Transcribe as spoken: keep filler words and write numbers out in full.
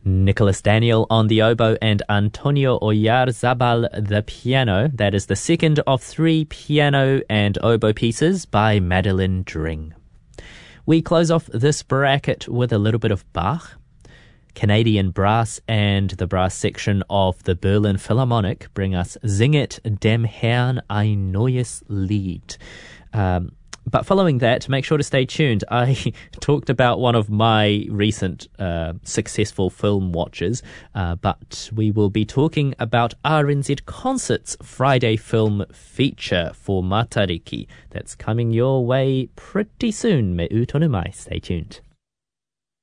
Nicholas Daniel on the oboe and Antonio Oyarzabal the piano. That is the second of three piano and oboe pieces by Madeline Dring. We close off this bracket with a little bit of Bach. Canadian brass and the brass section of the Berlin Philharmonic bring us Singet dem Herrn ein neues Lied. Um, But following that, make sure to stay tuned. I talked about one of my recent uh, successful film watches, uh, but we will be talking about R N Z Concert's Friday film feature for Matariki. That's coming your way pretty soon. Me utonu mai. Stay tuned.